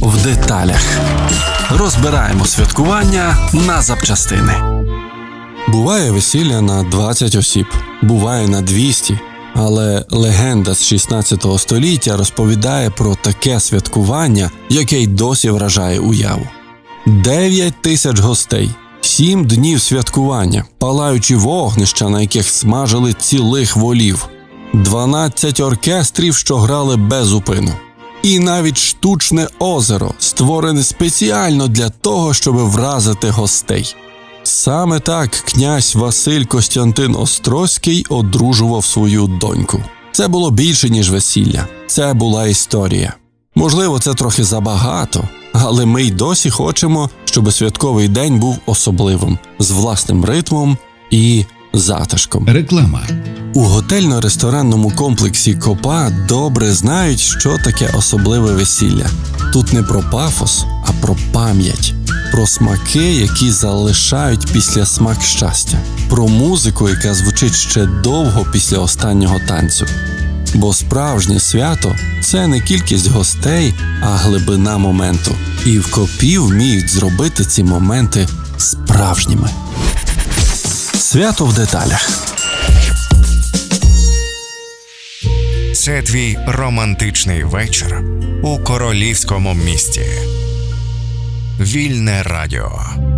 в деталях. Розбираємо святкування на запчастини. Буває весілля на 20 осіб, буває на 200. Але легенда з 16 століття розповідає про таке святкування, яке й досі вражає уяву. 9 тисяч гостей, 7 днів святкування, палаючі вогнища, на яких смажили цілих волів, 12 оркестрів, що грали без зупину. І навіть штучне озеро, створене спеціально для того, щоб вразити гостей. Саме так князь Василь Костянтин Острозький одружував свою доньку. Це було більше, ніж весілля. Це була історія. Можливо, це трохи забагато, але ми й досі хочемо, щоб святковий день був особливим, з власним ритмом і затишком. Реклама. У готельно-ресторанному комплексі «Копа» добре знають, що таке особливе весілля. Тут не про пафос, а про пам'ять. Про смаки, які залишають післясмак щастя. Про музику, яка звучить ще довго після останнього танцю. Бо справжнє свято – це не кількість гостей, а глибина моменту. І в «Копі» вміють зробити ці моменти справжніми. Свято в деталях. Це твій романтичний вечір у королівському місті. Вільне радіо.